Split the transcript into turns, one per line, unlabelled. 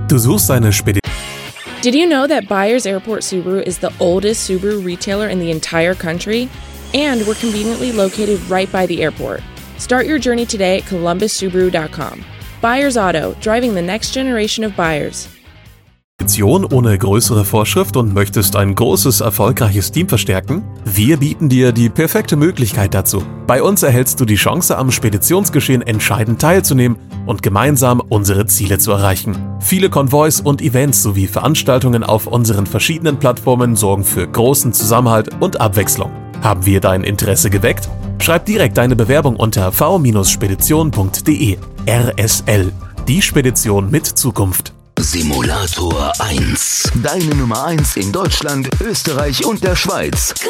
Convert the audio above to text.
Du suchst eine Spedition.
Did you know that Byers Airport Subaru is the oldest Subaru retailer in the entire country? And we're conveniently located right by the airport. Start your journey today at columbussubaru.com. Byers Auto, driving the next generation of buyers.
Ohne größere Vorschrift und möchtest ein großes, erfolgreiches Team verstärken? Wir bieten dir die perfekte Möglichkeit dazu. Bei uns erhältst du die Chance, am Speditionsgeschehen entscheidend teilzunehmen und gemeinsam unsere Ziele zu erreichen. Viele Konvois und Events sowie Veranstaltungen auf unseren verschiedenen Plattformen sorgen für großen Zusammenhalt und Abwechslung. Haben wir dein Interesse geweckt? Schreib direkt deine Bewerbung unter v-spedition.de. RSL, die Spedition mit Zukunft.
Simulator 1. Deine Nummer 1 in Deutschland, Österreich und der Schweiz.